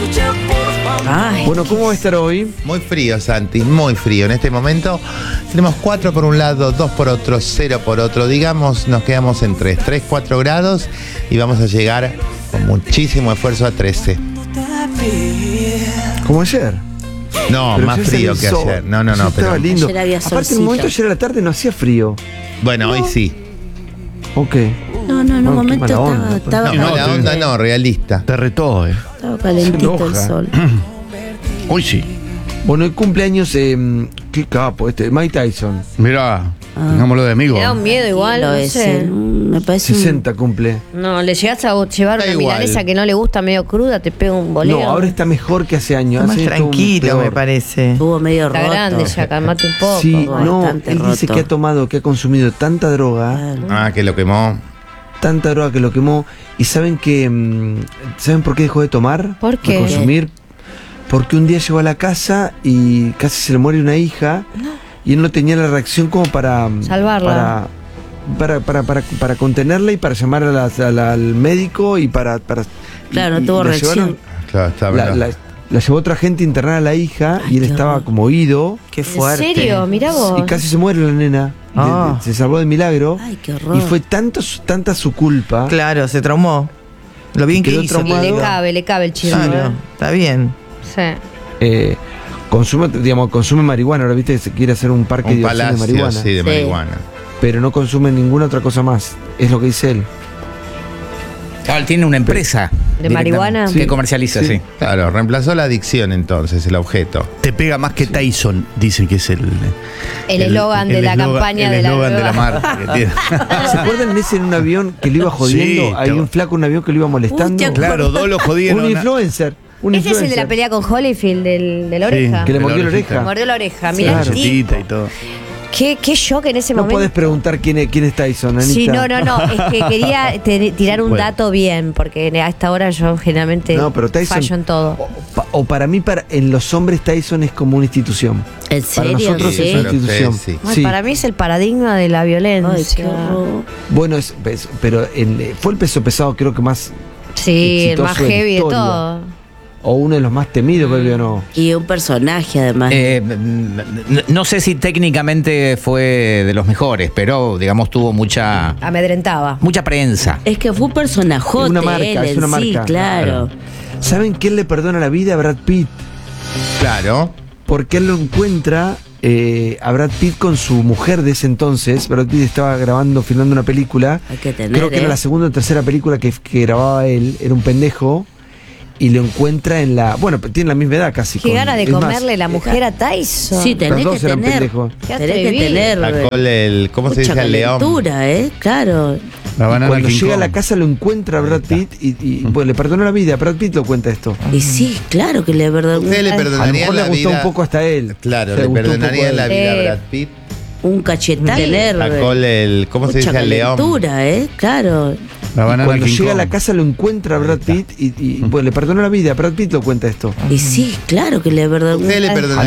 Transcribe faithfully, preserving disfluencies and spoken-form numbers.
Ay. Bueno, ¿cómo va a estar hoy? Muy frío, Santi, muy frío. En este momento tenemos cuatro por un lado, dos por otro, cero por otro. Digamos, nos quedamos en tres, tres, cuatro grados y vamos a llegar con muchísimo esfuerzo a trece. Como ayer. No, Pero más ayer frío salió que el sol. ayer. No, no, no. Ayer Pero estaba lindo. Ayer había Aparte, en solcito. el momento ayer a la tarde no hacía frío. bueno, hoy sí. Ok. No, no, en un No, qué momento mala onda, estaba, pues. estaba, No, mala calentito, onda no, realista. Te retó, eh. estaba calentito Se el enoja. sol. Hoy sí. Bueno, el cumpleaños, eh, qué capo este, Mike Tyson. Mirá, tengámoslo de amigo. Me da un miedo igual, Lo no es, sé. eh, me parece un- sesenta cumple. No, le llegas a llevar Da una igual. milanesa que no le gusta medio cruda, te pega un boleo. No, ahora está mejor que hace años. Está más Hace esto un tranquilo, peor. me parece. Estuvo medio Está roto. grande ya, calmate un poco. Sí, no, bastante él dice roto. que ha tomado, que ha consumido tanta droga, Claro. Ah, que lo quemó. tanta droga que lo quemó. Y saben que, mm, ¿saben por qué dejó de tomar? ¿Por qué? De consumir. Porque un día llegó a la casa y casi se le muere una hija y él no tenía la reacción como para Salvarla. Para, para, para, para, para contenerla y para llamar a la- a la- al médico y para, para Claro, y- no y tuvo la reacción. llevaron- Claro, está la, hablando. la- la llevó otra gente internada a la hija Ay, y él qué estaba horror. como oído Qué ¿En fuerte. serio? Mirá vos. y casi se muere la nena. De- Ah. de- se salvó de milagro. Ay, qué horror. Y fue tanto, su- tanta su culpa. Claro, se traumó. Lo bien que Quedó hizo. traumado. Y le Amado. cabe, le cabe el chino. Claro, ¿eh? está bien. Sí. eh, consume, digamos, consume marihuana. Ahora viste que se quiere hacer un parque Un de diversión de palacio, marihuana. sí, de Sí. marihuana. Pero no consume ninguna otra cosa más. Es lo que dice él. Claro, él tiene una empresa. ¿De marihuana? Que Sí. comercializa, Sí. sí. Claro, reemplazó la adicción entonces, el objeto. Te pega más que Tyson, dicen que es el El eslogan de el la eslogan- campaña el de la eslogan de la nueva. marca que tiene. ¿Se acuerdan de ese en un avión que lo iba jodiendo? Sí, Hay te- un flaco en un avión que lo iba molestando. Uy, te acuerdas. Claro, dos lo jodieron. un influencer. Un Ese es el de la influencer. pelea con Holyfield, del, de la Sí. oreja. Que le De la mordió la orejita. Me oreja. mordió la oreja. Sí, Mira, claro. el tipo. Chetita y todo. Qué, qué shock en ese No momento. podés preguntar quién es, quién es Tyson, Anita. Sí, no, no, no. Es que quería te- tirar un Bueno. dato bien, porque a esta hora yo generalmente No, pero Tyson- fallo en todo. O, pa- o para mí, para, en los hombres Tyson es como una institución. ¿En Para serio? nosotros Sí. es una para institución. ustedes, sí. Ay, Sí. Para mí es el paradigma de la violencia. Ay, qué horror. Bueno, es, es- pero en- eh, fue el peso pesado creo que más, Sí, el más exitoso de la heavy de historia. todo. o uno de los más temidos, creo o no. Y un personaje además. Eh, n- n- no sé si técnicamente fue de los mejores, pero digamos tuvo mucha Amedrentaba. mucha prensa. Es que fue un personajote Una marca, él es en una sí, marca. claro. ¿Saben quién le perdona la vida a Brad Pitt? Claro. Porque él lo encuentra eh, a Brad Pitt con su mujer de ese entonces. Brad Pitt estaba grabando, filmando una película. Hay que tener, Creo que era ¿eh? la segunda o tercera película que, que grababa él. Era un pendejo. Y lo encuentra en la... Bueno, tiene la misma edad casi. Qué con- gana de es más, comerle la mujer a Tyson. Sí, tenés Los que dos eran tener. pendejos. Qué Tenés que atrevido. tener. Sacó el, ¿cómo se Mucha dice? Al león. calentura, ¿eh? Claro. La banana Cuando King llega a la Kong. casa lo encuentra a Brad Pitt y, y bueno, le perdonó la vida. Brad Pitt lo cuenta esto. Y sí, claro que le verdad. Usted le A lo perdonaría mejor la le gustó vida. un poco hasta a él. Claro, Le le gustó un perdonaría poco a la él. vida a Sí. Brad Pitt. Un cachetón. Tener. Sacó el, ¿cómo se Mucha dice? Al león. calentura, ¿eh? Claro. La banana Cuando King llega a la Kong. casa lo encuentra a Brad Pitt y, y bueno, le perdonó la vida. Brad Pitt lo cuenta esto. Y sí, claro que le verdad. Usted le perdonaría